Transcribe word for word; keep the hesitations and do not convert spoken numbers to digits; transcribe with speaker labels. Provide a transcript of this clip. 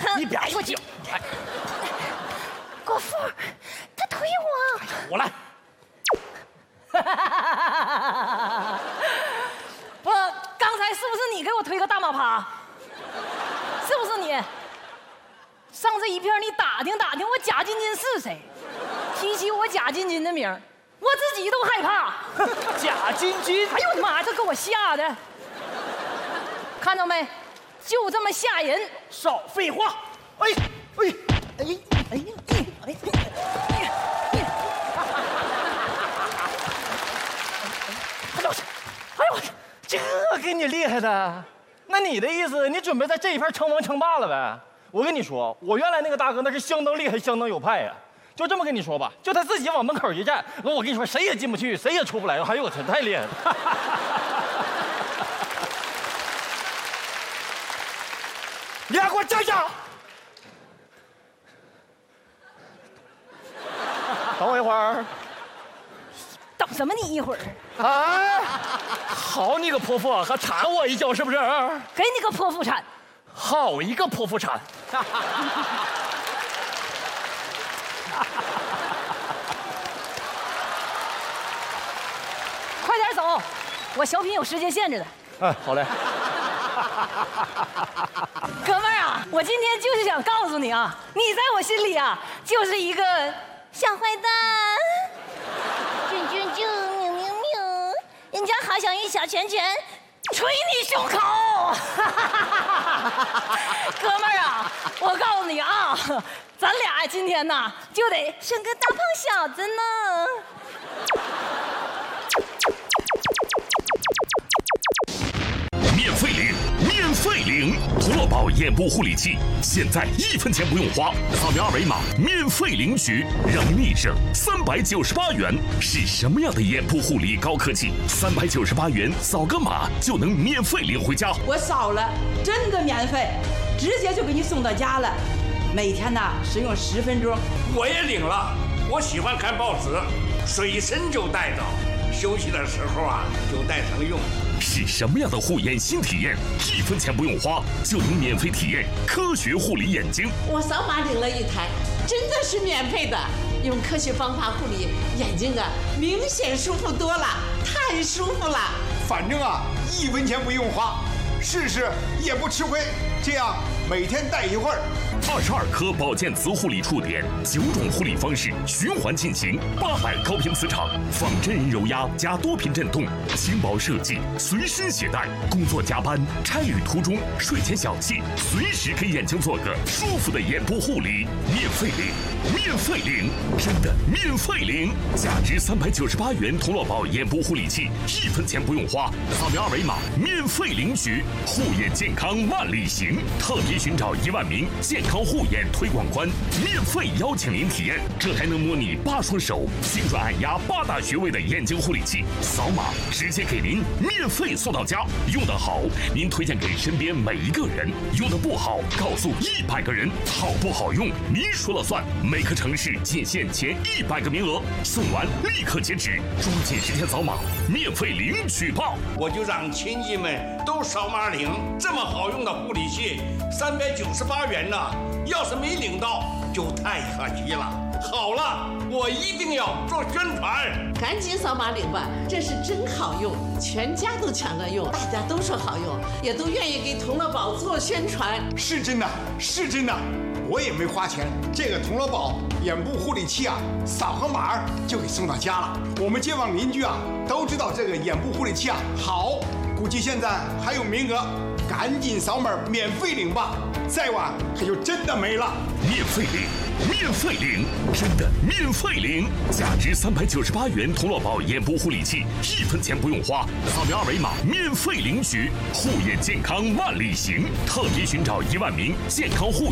Speaker 1: 你别说酒，来，
Speaker 2: 国父，他推我，
Speaker 1: 我来。
Speaker 2: 不，刚才是不是你给我推个大马趴？是不是你？上这一片你打听打听我贾晶晶是谁？提起我贾晶晶的名儿，我自己都害怕。
Speaker 1: 贾晶晶，
Speaker 2: 哎呦我的妈呀，这给我吓的！看到没？就这么吓人！
Speaker 1: 少废话！哎哎哎哎哎哎！哎呦我去！哎呦我去！这给你厉害的，那你的意思，你准备在这一片称王称霸了呗？我跟你说，我原来那个大哥那是相当厉害，相当有派呀。就这么跟你说吧，就他自己往门口一站，我跟你说，谁也进不去，谁也出不来。哎呦我天，太厉害了！你俩给我站下！等我一会儿。
Speaker 2: 等什么你一会儿？
Speaker 1: 哎，好你个泼妇，还缠我一脚是不是？
Speaker 2: 给你个泼妇铲！
Speaker 1: 好一个泼妇铲！
Speaker 2: 快点走，我小品有时间限制的。
Speaker 1: 哎，好嘞。
Speaker 2: 哥们儿啊，我今天就是想告诉你啊，你在我心里啊，就是一个小坏蛋。啾啾啾，喵喵喵，人家好想一小拳拳捶你胸口。哥们儿啊，我告诉你啊，咱俩今天呐就得生个大胖小子呢。
Speaker 3: 免费领，免费领！童乐宝眼部护理器，现在一分钱不用花，扫描二维码免费领取，让你省三百九十八元。是什么样的眼部护理高科技？三百九十八元扫个码就能免费领回家。
Speaker 4: 我扫了，真的免费，直接就给你送到家了。每天呢使用十分钟。
Speaker 5: 我也领了，我喜欢看报纸，随身就带着，休息的时候啊就带上用。
Speaker 3: 是什么样的护眼新体验？一分钱不用花就能免费体验科学护理眼睛。
Speaker 6: 我扫码领了一台，真的是免费的。用科学方法护理眼睛啊，明显舒服多了，太舒服了。
Speaker 7: 反正啊，一分钱不用花，试试也不吃亏。这样每天戴一会儿。
Speaker 3: 二十二颗保健磁护理触点，九种护理方式循环进行，八百高频磁场，仿真人揉压加多频震动，轻薄设计，随身携带。工作加班、差旅途中、睡前小憩，随时给眼睛做个舒服的眼部护理。免费领，免费领，真的免费领！价值三百九十八元童乐宝眼部护理器，一分钱不用花，扫描二维码免费领取。护眼健康万里行，特别寻找一万名健康护眼推广官，免费邀请您体验，这还能模拟八双手、精准按压八大穴位的眼睛护理器，扫码直接给您免费送到家。用得好，您推荐给身边每一个人；用得不好，告诉一百个人。好不好用，您说了算。每个城市仅限前一百个名额，送完立刻截止，抓紧时间扫码，免费领取吧！
Speaker 5: 我就让亲戚们都扫码领，这么好用的护理器，三百九十八元呢。要是没领到，就太可惜了。好了，我一定要做宣传，
Speaker 6: 赶紧扫码领吧，这是真好用，全家都抢着用，大家都说好用，也都愿意给童乐宝做宣传。
Speaker 7: 是真的，是真的，我也没花钱。这个童乐宝眼部护理器啊，扫个码就给送到家了。我们街坊邻居啊都知道这个眼部护理器啊好，估计现在还有名额，赶紧扫码免费领吧，再晚可就真的没了。
Speaker 3: 免费领，免费领，真的免费领！价值三百九十八元童乐宝眼部护理器，一分钱不用花，扫描二维码免费领取。护眼健康万里行，特别寻找一万名健康护